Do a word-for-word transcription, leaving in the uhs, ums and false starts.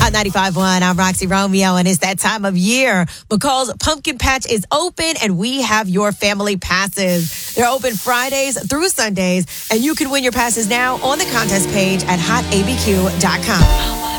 Hot ninety-five point one, I'm Roxy Romeo, and it's that time of year. McCall's Pumpkin Patch is open, and we have your family passes. They're open Fridays through Sundays, and you can win your passes now on the contest page at hot a b q dot com.